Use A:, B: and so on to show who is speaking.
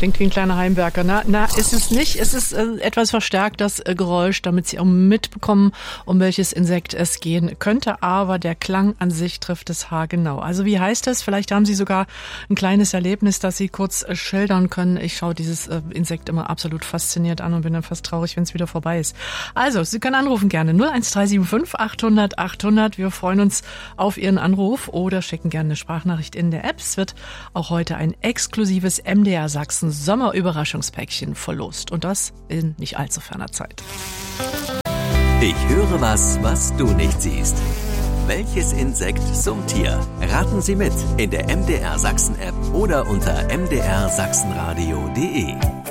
A: Klingt wie ein kleiner Heimwerker. Na, ist es nicht. Es ist etwas verstärkt, das Geräusch, damit Sie auch mitbekommen, um welches Insekt es gehen könnte. Aber der Klang an sich trifft es haargenau. Also wie heißt es? Vielleicht haben Sie sogar ein kleines Erlebnis, das Sie kurz schildern können. Ich schaue dieses Insekt immer absolut fasziniert an und bin dann fast traurig, wenn es wieder vorbei ist. Also, Sie können anrufen gerne 01375 800 800. Wir freuen uns auf Ihren Anruf oder schicken gerne eine Sprachnachricht in der App. Es wird auch heute ein exklusives MDR Sachsen Sommerüberraschungspäckchen verlost. Und das in nicht allzu ferner Zeit.
B: Ich höre was du nicht siehst. Welches Insekt summt hier? Raten Sie mit in der MDR Sachsen App oder unter mdrsachsenradio.de.